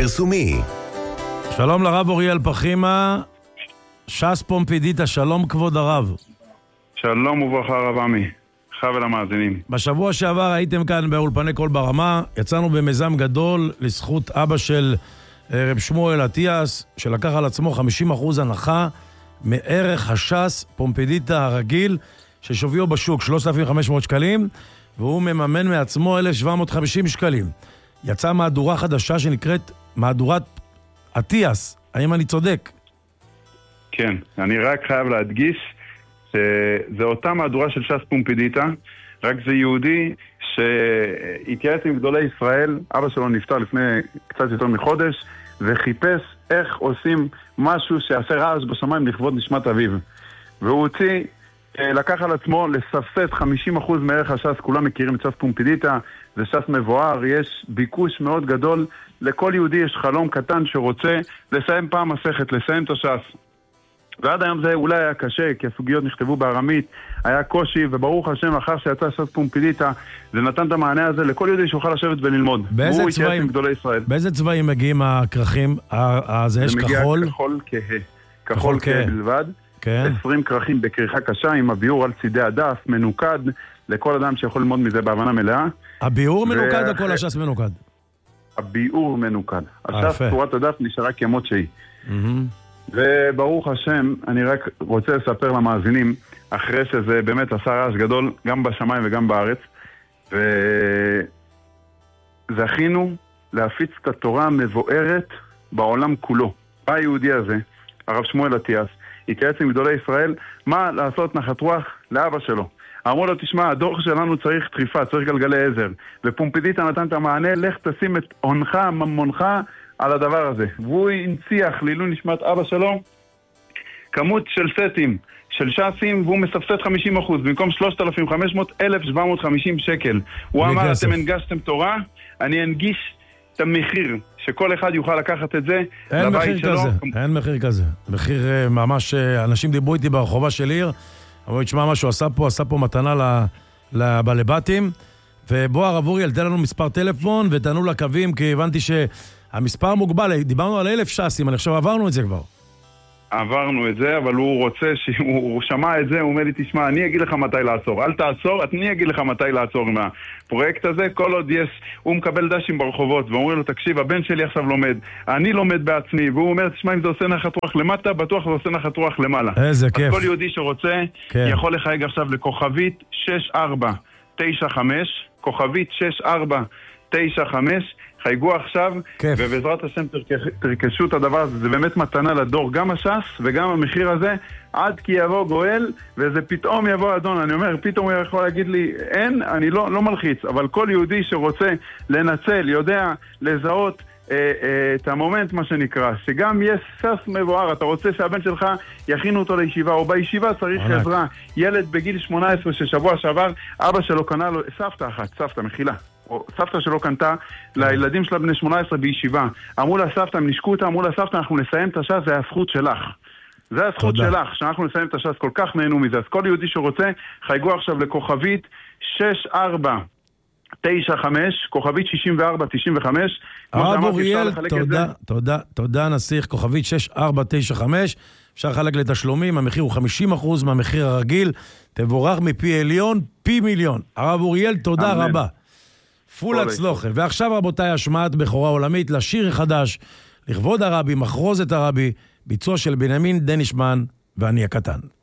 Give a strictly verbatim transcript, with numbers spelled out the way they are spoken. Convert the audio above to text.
הפרסומי. שלום לרב אוריאל פחימה, ש"ס פומפידיטה, שלום כבוד הרב. שלום וברכה רב עמי, לך ולמאזינים. בשבוע שעבר הייתם כאן באולפני קול ברמה, יצאנו במיזם גדול לזכות אבא של רב שמואל אטיאס, שלקח על עצמו חמישים אחוז הנחה מערך הש"ס פומפידיטה הרגיל, ששוויו בשוק שלושת אלפים וחמש מאות שקלים, והוא מממן מעצמו אלף שבע מאות וחמישים שקלים. יצאה מהדורה חדשה שנקראת מהדורת אטיאס, האם אני צודק? כן, אני רק חייב להדגיש שזה אותה מהדורה של ש"ס פומפידיטה, רק זה יהודי שהתייעץ עם גדולי ישראל, אבא שלו נפטר לפני קצת יותר מחודש, וחיפש איך עושים משהו שיעשה רעש בשמיים לכבוד נשמת אביו. והוא הוציא, לקח על עצמו לסבסד חמישים אחוז מערך הש"ס, כולם מכירים את ש"ס פומפידיטה, זה ש"ס מבואר, יש ביקוש מאוד גדול, לכל יהודי יש חלום קטן שרוצה לסיים פעם מסכת, לסיים את הש"ס. ועד היום זה אולי היה קשה, כי הסוגיות נכתבו בארמית, היה קושי, וברוך השם, אחר שיצא ש"ס פומפידיטה, זה נתן את המענה הזה לכל יהודי שיוכל לשבת וללמוד. באיזה צבעים, באיזה צבעים מגיעים הכרכים? זה יש כחול? זה מגיע כחול כהה. כחול כהה בלבד. עשרים כרכים בכריכה קשה, עם הביאור על צידי הדף, מנוקד, לכל אדם שיכול ללמוד מזה בהבנה מלאה. הביאור מנוקד או כל הש"ס מנוקד? הביאור מנוקד. הש"ס צורת הדף נשארה כמות שהיא. וברוך השם, אני רק רוצה לספר למאזינים, אחרי שזה באמת עשה רעש גדול, גם בשמיים וגם בארץ, וזכינו להפיץ את התורה המבוארת בעולם כולו. בא היהודי הזה, הרב שמואל אטיאס, התייעץ עם גדולי ישראל, מה לעשות נחת רוח לאבא שלו. אמרו לו, תשמע, הדור שלנו צריך דחיפה, צריך גלגלי עזר. ופומפידיטה נתן את המענה, לך תשים את הונך, ממונך, על הדבר הזה. והוא הנציח לעילוי נשמת אבא שלו כמות של סטים, של ש"סים, והוא מסבסד חמישים אחוז. במקום שלושת אלפים וחמש מאות, אלף שבע מאות וחמישים שקל. הוא אמר, אתם הנגשתם תורה, אני אנגיש את המחיר, שכל אחד יוכל לקחת את זה לבית שלו. כזה, אין מחיר כזה. מחיר ממש, אנשים דיברו איתי ברחובה של עיר, אבל תשמע מה שהוא עשה פה, עשה פה מתנה לבלבטים, ובוא הרב אוריאל, תן לנו מספר טלפון ותענו לקווים, כי הבנתי שהמספר מוגבל, דיברנו על אלף ש"סים, אני חושב עברנו את זה כבר. עברנו את זה, אבל הוא רוצה, שהוא שמע את זה, הוא אומר לי, תשמע, אני אגיד לך מתי לעצור, אל תעצור, אני אגיד לך מתי לעצור מהפרויקט הזה, כל עוד יש, הוא מקבל דשים ברחובות, ואומרים לו, תקשיב, הבן שלי עכשיו לומד, אני לומד בעצמי, והוא אומר, תשמע, אם זה עושה נחת רוח למטה, בטוח זה עושה נחת רוח למעלה. איזה כיף. כל יהודי שרוצה, כן. יכול לחייג עכשיו לכוכבית שש ארבע תשע חמש, כוכבית שש ארבע תשע חמש, חייגו עכשיו, כיף. ובעזרת השם תרכשו את הדבר הזה, זה באמת מתנה לדור, גם הש"ס וגם המחיר הזה, עד כי יבוא גואל, וזה פתאום יבוא אדון, אני אומר, פתאום הוא יכול להגיד לי, אין, אני לא, לא מלחיץ, אבל כל יהודי שרוצה לנצל, יודע לזהות אה, אה, את המומנט, מה שנקרא, שגם יש ש"ס מבואר, אתה רוצה שהבן שלך יכינו אותו לישיבה, או בישיבה צריך ענק. עזרה, ילד בגיל שמונה עשרה ששבוע שעבר, אבא שלו קנה לו, סבתא אחת, סבתא, מחילה. או סבתא שלו קנתה לילדים שלה בני שמונה עשרה בישיבה. אמרו לה סבתא, הם נשקו אותה, אמרו לה סבתא, אנחנו נסיים את הש"ס, זה הזכות שלך. זה הזכות תודה. שלך, שאנחנו נסיים את הש"ס, כל כך נהנו מזה. אז כל יהודי שרוצה, חייגו עכשיו לכוכבית שש ארבע תשע חמש, כוכבית שישים וארבע תשעים וחמש. הרב אוריאל, תודה, תודה, תודה נסיך, כוכבית שש ארבע תשע חמש, אפשר לחלק לתשלומים, המחיר הוא חמישים אחוז מהמחיר הרגיל, תבורך מפי עליון, פי מיליון. הרב אוריאל, תודה אמן. רבה. פול הצלוחה. ועכשיו רבותיי, השמעת בכורה עולמית לשיר חדש, לכבוד הרבי, מחרוזת הרבי, ביצוע של בנימין דנישמן ואני הקטן.